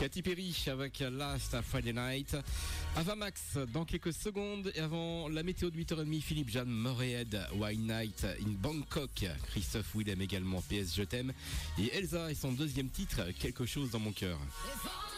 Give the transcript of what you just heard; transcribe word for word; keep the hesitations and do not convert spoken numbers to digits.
Katy Perry avec Last Friday Night. Avamax dans quelques secondes. Et avant la météo de huit heures trente, Philippe Jeanne, Morehead, Wine Night in Bangkok. Christophe Willem également, P S Je t'aime. Et Elsa et son deuxième titre, Quelque chose dans mon cœur.